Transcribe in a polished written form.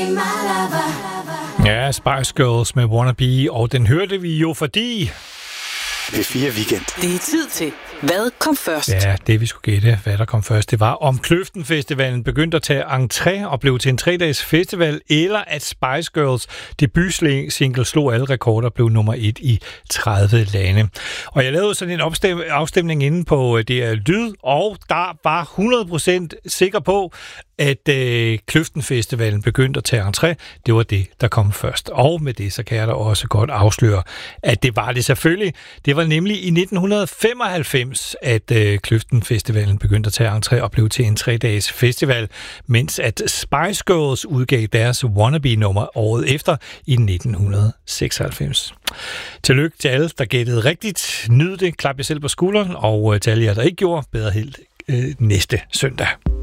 Ja, Spice Girls med Wannabe, og den hørte vi jo fordi... P4 Weekend. Det er tid til, hvad kom først? Ja, det vi skulle gætte, hvad der kom først, det var om Kløften Festivalen begyndte at tage entré og blev til en 3-dages festival, eller at Spice Girls debutsingle slog alle rekorder og blev nummer 1 i 30 lande. Og jeg lavede sådan en afstemning inde på DR Lyd, og der var 100% sikker på, at Kløften Festivalen begyndte at tage entré. Det var det, der kom først. Og med det, så kan jeg da også godt afsløre, at det var det selvfølgelig. Det var nemlig i 1995, at Kløften Festivalen begyndte at tage entré og blev til en 3-dages festival, mens at Spice Girls udgav deres Wannabe-nummer året efter i 1996. Tillykke til alle, der gættede rigtigt. Nyd det, klap jer selv på skulderen, og til alle jer, der ikke gjorde, bedre held næste søndag.